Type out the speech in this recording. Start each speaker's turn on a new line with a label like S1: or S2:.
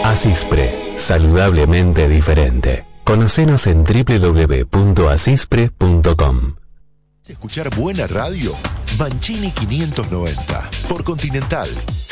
S1: Asispre, saludablemente diferente. Conocenos en www.asispre.com.
S2: Escuchar buena radio, Mancini 590 por Continental.